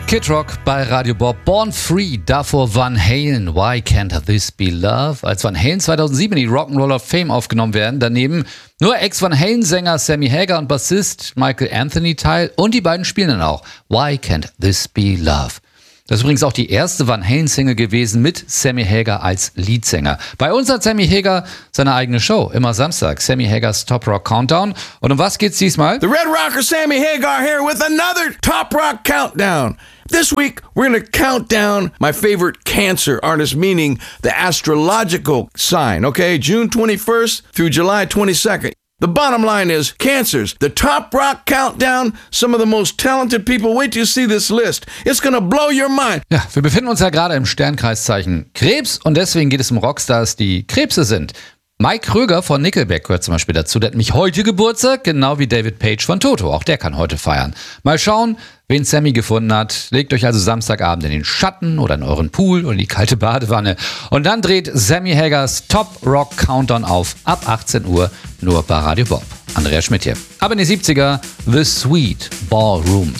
Kid Rock bei Radio Bob. Born Free, davor Van Halen, Why Can't This Be Love? Als Van Halen 2007 in die Rock'n'Roll of Fame aufgenommen werden, daneben nur Ex-Van Halen-Sänger Sammy Hagar und Bassist Michael Anthony teil und die beiden spielen dann auch Why Can't This Be Love? Das ist übrigens auch die erste Van Halen-Single gewesen mit Sammy Hagar als Leadsänger. Bei uns hat Sammy Hagar seine eigene Show, immer Samstag, Sammy Hagars Top Rock Countdown. Und um was geht's diesmal? The Red Rocker Sammy Hagar here with another Top Rock Countdown. This week, we're going to count down my favorite Cancer artist, meaning the astrological sign, okay? June 21st through July 22nd. The bottom line is, Cancers, the Top Rock Countdown, some of the most talented people. Wait till you see this list. It's gonna blow your mind. Ja, wir befinden uns ja gerade im Sternkreiszeichen Krebs und deswegen geht es um Rockstars, die Krebse sind. Mike Kröger von Nickelback gehört zum Beispiel dazu. Der hat nämlich heute Geburtstag, genau wie David Page von Toto. Auch der kann heute feiern. Mal schauen, wen Sammy gefunden hat. Legt euch also Samstagabend in den Schatten oder in euren Pool oder in die kalte Badewanne. Und dann dreht Sammy Hagars Top Rock Countdown auf ab 18 Uhr nur bei Radio Bob. Andreas Schmidt hier. Ab in die 70er, The Sweet Ballroom.